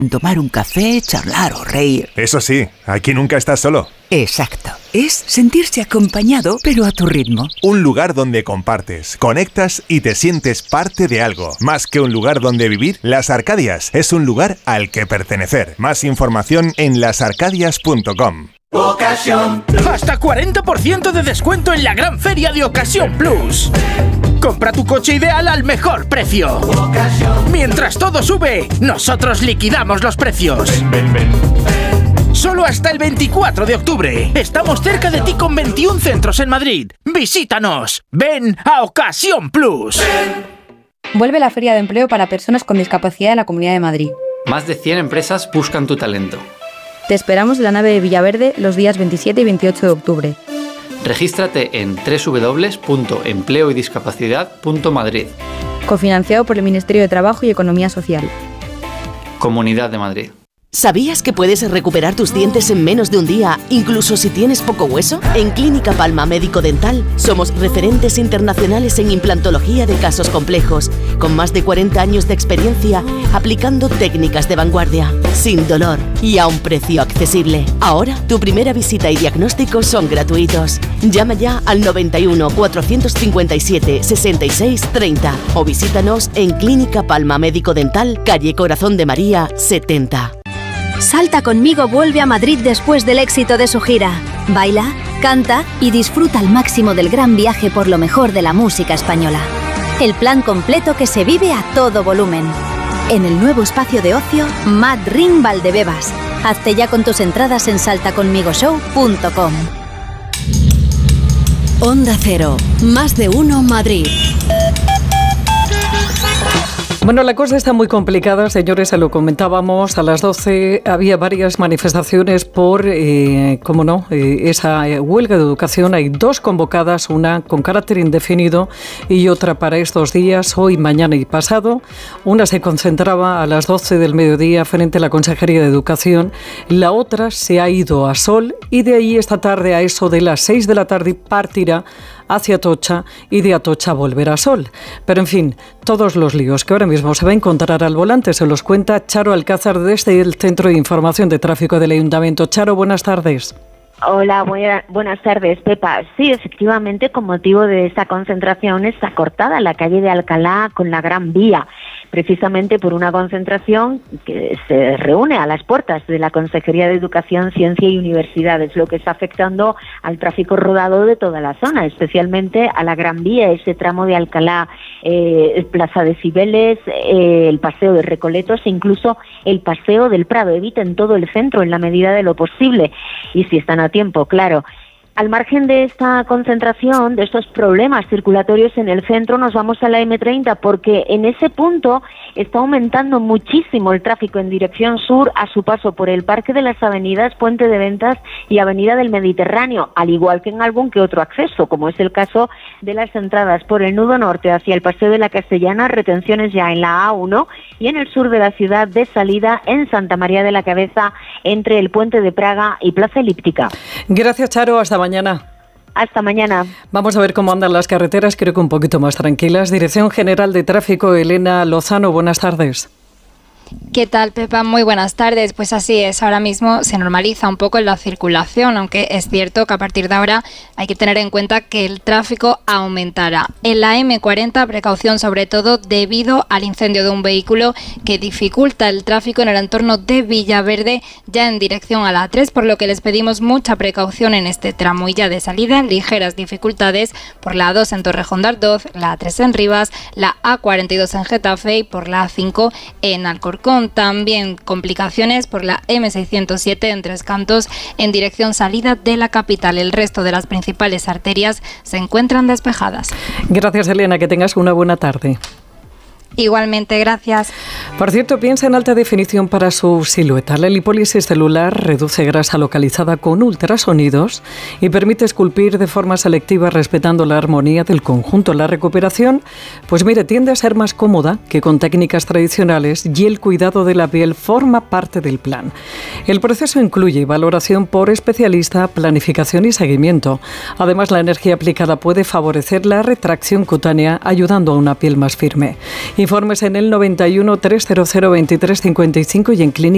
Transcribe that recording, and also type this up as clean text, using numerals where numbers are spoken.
Tomar un café, charlar o reír. Eso sí, aquí nunca estás solo. Exacto. Es sentirse acompañado, pero a tu ritmo. Un lugar donde compartes, conectas y te sientes parte de algo. Más que un lugar donde vivir, Las Arcadias es un lugar al que pertenecer. Más información en lasarcadias.com. Ocasión. Hasta 40% de descuento en la gran feria de Ocasión Plus. Compra tu coche ideal al mejor precio. Ocasión. Mientras todo sube, nosotros liquidamos los precios. Ven. Solo hasta el 24 de octubre. Estamos cerca de ti con 21 centros en Madrid. Visítanos. Ven a Ocasión Plus. Vuelve la Feria de Empleo para personas con discapacidad en la Comunidad de Madrid. Más de 100 empresas buscan tu talento. Te esperamos en la nave de Villaverde los días 27 y 28 de octubre. Regístrate en www.empleoydiscapacidad.madrid. Cofinanciado por el Ministerio de Trabajo y Economía Social. Comunidad de Madrid. ¿Sabías que puedes recuperar tus dientes en menos de un día, incluso si tienes poco hueso? En Clínica Palma Médico Dental somos referentes internacionales en implantología de casos complejos, con más de 40 años de experiencia aplicando técnicas de vanguardia, sin dolor y a un precio accesible. Ahora, tu primera visita y diagnóstico son gratuitos. Llama ya al 91 457 66 30 o visítanos en Clínica Palma Médico Dental, calle Corazón de María 70. Salta conmigo vuelve a Madrid después del éxito de su gira. Baila, canta y disfruta al máximo del gran viaje por lo mejor de la música española. El plan completo que se vive a todo volumen. En el nuevo espacio de ocio Mad Ring Valdebebas. Hazte ya con tus entradas en saltaconmigoshow.com. Onda Cero, más de uno Madrid. Bueno, la cosa está muy complicada, señores, se lo comentábamos, a las 12 había varias manifestaciones por, esa huelga de educación. Hay dos convocadas, una con carácter indefinido y otra para estos días, hoy, mañana y pasado. Una se concentraba a las 12 del mediodía frente a la Consejería de Educación, la otra se ha ido a Sol y de ahí esta tarde a eso de las 6 de la tarde partirá hacia Atocha y de Atocha volverá a Sol. Pero en fin, todos los líos que ahora mismo se va a encontrar al volante se los cuenta Charo Alcázar desde el Centro de Información de Tráfico del Ayuntamiento. Charo, buenas tardes. Hola, buenas tardes, Pepa. Sí, efectivamente, con motivo de esta concentración está cortada la calle de Alcalá con la Gran Vía, precisamente por una concentración que se reúne a las puertas de la Consejería de Educación, Ciencia y Universidades, lo que está afectando al tráfico rodado de toda la zona, especialmente a la Gran Vía, ese tramo de Alcalá, Plaza de Cibeles, el Paseo de Recoletos e incluso el Paseo del Prado. Eviten todo el centro en la medida de lo posible y si están a tiempo, claro. Al margen de esta concentración, de estos problemas circulatorios en el centro, nos vamos a la M30 porque en ese punto está aumentando muchísimo el tráfico en dirección sur a su paso por el Parque de las Avenidas, Puente de Ventas y Avenida del Mediterráneo, al igual que en algún que otro acceso, como es el caso de las entradas por el nudo norte hacia el Paseo de la Castellana, retenciones ya en la A1 y en el sur de la ciudad de salida en Santa María de la Cabeza entre el Puente de Praga y Plaza Elíptica. Gracias, Charo. Hasta mañana. Hasta mañana. Vamos a ver cómo andan las carreteras, creo que un poquito más tranquilas. Dirección General de Tráfico, Elena Lozano, buenas tardes. ¿Qué tal, Pepa? Muy buenas tardes. Pues así es, ahora mismo se normaliza un poco la circulación, aunque es cierto que a partir de ahora hay que tener en cuenta que el tráfico aumentará. En la M40, precaución sobre todo debido al incendio de un vehículo que dificulta el tráfico en el entorno de Villaverde, ya en dirección a la A3, por lo que les pedimos mucha precaución en este tramo. Y ya de salida, ligeras dificultades por la A2 en Torrejón de Ardoz, la A3 en Rivas, la A42 en Getafe y por la A5 en Alcorcón. También complicaciones por la M607 en Tres Cantos en dirección salida de la capital. El resto de las principales arterias se encuentran despejadas. Gracias, Elena, que tengas una buena tarde. Igualmente, gracias. Por cierto, piensa en alta definición para su silueta. La lipólisis celular reduce grasa localizada con ultrasonidos y permite esculpir de forma selectiva respetando la armonía del conjunto. La recuperación, pues mire, tiende a ser más cómoda que con técnicas tradicionales y el cuidado de la piel forma parte del plan. El proceso incluye valoración por especialista, planificación y seguimiento. Además, la energía aplicada puede favorecer la retracción cutánea, ayudando a una piel más firme. Informes en el 91 300 23 55 y en Clínica